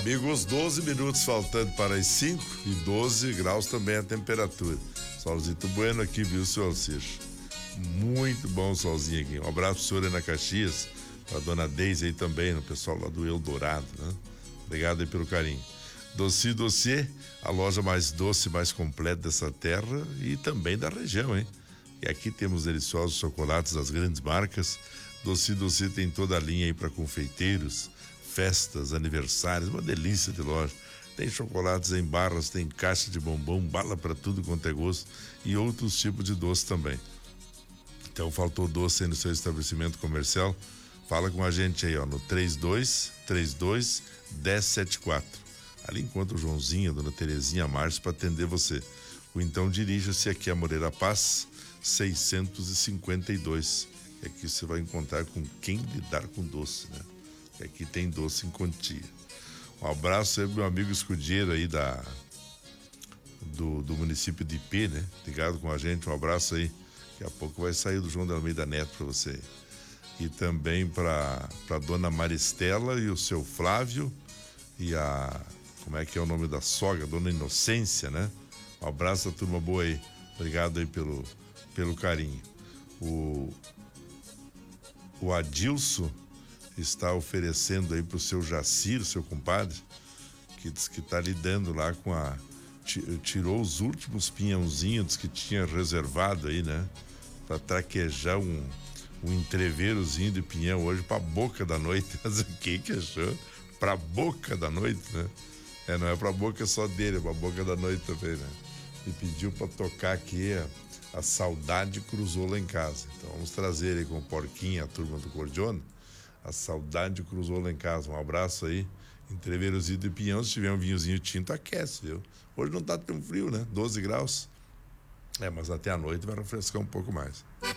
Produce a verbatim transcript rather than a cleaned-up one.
Amigos, doze minutos faltando para as cinco e doze graus também a temperatura. Solzito bueno aqui, viu, seu Alcir? Muito bom o solzinho aqui. Um abraço pro senhor aí na Caxias, pra dona Deise aí também, no pessoal lá do Eldorado, né? Obrigado aí pelo carinho. Doce Dossier, a loja mais doce, mais completa dessa terra e também da região, hein? E aqui temos deliciosos chocolates das grandes marcas. Doce Dossier tem toda a linha aí para confeiteiros, festas, aniversários, uma delícia de loja. Tem chocolates em barras, tem caixa de bombom, bala para tudo quanto é gosto e outros tipos de doce também. Então faltou doce aí no seu estabelecimento comercial? Fala com a gente aí, ó, no trinta e dois, trinta e dois, dez setenta e quatro. Ali encontra o Joãozinho, a dona Terezinha Márcio para atender você. Ou então dirija-se aqui a Moreira Paz, seiscentos e cinquenta e dois. E aqui você vai encontrar com quem lidar com doce, né? E aqui tem doce em quantia. Um abraço aí pro meu amigo escudeiro aí da, do, do município de Ipê, né? Ligado com a gente, um abraço aí. Daqui a pouco vai sair do João de Almeida Neto para você. E também para para dona Maristela e o seu Flávio e a, como é que é o nome da sogra, dona Inocência, né? Um abraço da turma boa aí. Obrigado aí pelo, pelo carinho. O, o Adilson está oferecendo aí pro seu Jacir, seu compadre, que diz que tá lidando lá com a... tirou os últimos pinhãozinhos que tinha reservado aí, né? Pra traquejar um, um entreveirozinho de pinhão hoje pra boca da noite. Mas o que que achou? Pra boca da noite, né? É, não é pra boca só dele, é pra boca da noite também, né? E pediu pra tocar aqui a, a Saudade Cruzou Lá em Casa. Então vamos trazer ele com o Porquinho, a turma do Cordiona. A Saudade Cruzou Lá em Casa. Um abraço aí. Entreveirozinho de pinhão, se tiver um vinhozinho tinto, aquece, viu? Hoje não tá tão frio, né? doze graus. É, mas até a noite vai refrescar um pouco mais.